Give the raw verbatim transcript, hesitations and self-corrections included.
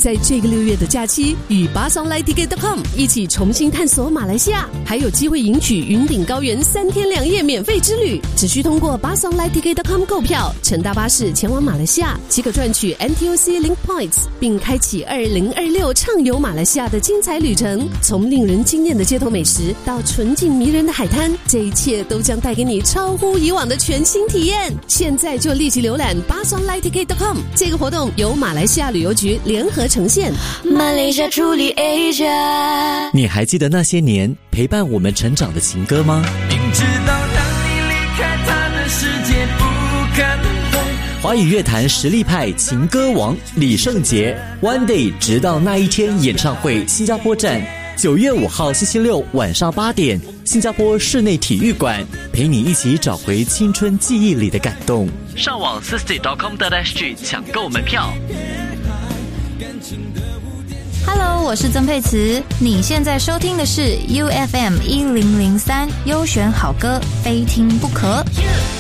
在这个六月的假期，与巴桑 Light Ticket dot com 一起重新探索马来西亚，还有机会赢取云顶高原三天两夜免费之旅。只需通过巴桑 Light Ticket dot com 购票，乘搭巴士前往马来西亚，即可赚取 N T U C Link Points， 并开启二零二六畅游马来西亚的精彩旅程。从令人惊艳的街头美食到纯净迷人的海滩，这一切都将带给你超乎以往的全新体验。现在就立即浏览巴桑 Light Ticket dot com， 这个活动由马来西亚旅游局联合呈现。 马来西亚处理 Asia。 你还记得那些年陪伴我们成长的情歌吗？ 明知道当你离开他的世界不可能。 华语乐坛实力派情歌王李圣杰 One Day 直到那一天演唱会新加坡站，九月五号星期六晚上八点，新加坡室内体育馆，陪你一起找回青春记忆里的感动。 上网 sixty dot com dot s g 抢购门票。 Hello， 我是曾沛慈，你现在收听的是 U F M 一零零三优选好歌，非听不可。